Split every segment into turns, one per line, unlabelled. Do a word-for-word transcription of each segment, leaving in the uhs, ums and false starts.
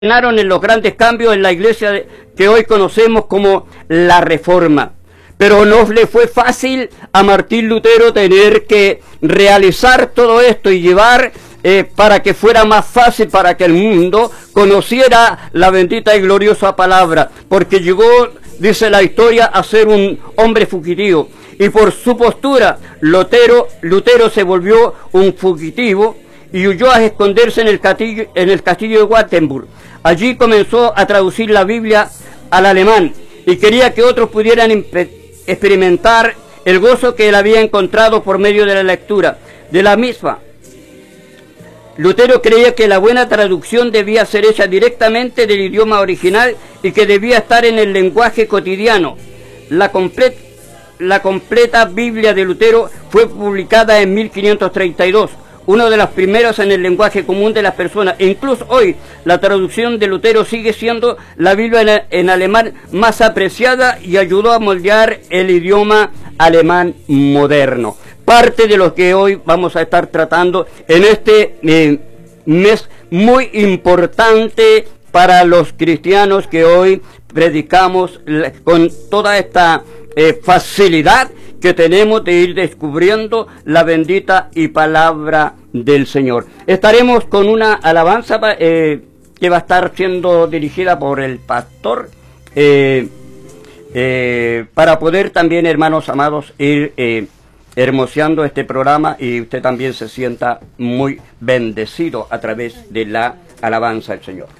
en los grandes cambios en la iglesia que hoy conocemos como la Reforma. Pero no le fue fácil a Martín Lutero tener que realizar todo esto y llevar eh, para que fuera más fácil para que el mundo conociera la bendita y gloriosa palabra, porque llegó, dice la historia, a ser un hombre fugitivo. Y por su postura, Lutero, Lutero se volvió un fugitivo y huyó a esconderse en el castillo, en el castillo de Wittenberg. Allí comenzó a traducir la Biblia al alemán y quería que otros pudieran experimentar el gozo que él había encontrado por medio de la lectura de la misma. Lutero creía que la buena traducción debía ser hecha directamente del idioma original y que debía estar en el lenguaje cotidiano. La completa, la completa Biblia de Lutero fue publicada en mil quinientos treinta y dos. Uno de los primeros en el lenguaje común de las personas. E incluso hoy la traducción de Lutero sigue siendo la Biblia en, en alemán más apreciada y ayudó a moldear el idioma alemán moderno. Parte de lo que hoy vamos a estar tratando en este eh, mes muy importante para los cristianos que hoy predicamos con toda esta eh, facilidad que tenemos de ir descubriendo la bendita y palabra del Señor. Estaremos con una alabanza eh, que va a estar siendo dirigida por el pastor eh, eh, para poder también, hermanos amados, ir eh, hermoseando este programa y usted también se sienta muy bendecido a través de la alabanza del Señor.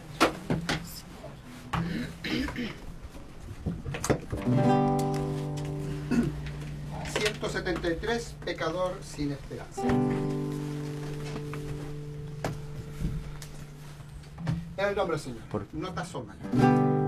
ciento setenta y tres, pecador sin esperanza. En el nombre del Señor. No te asomas.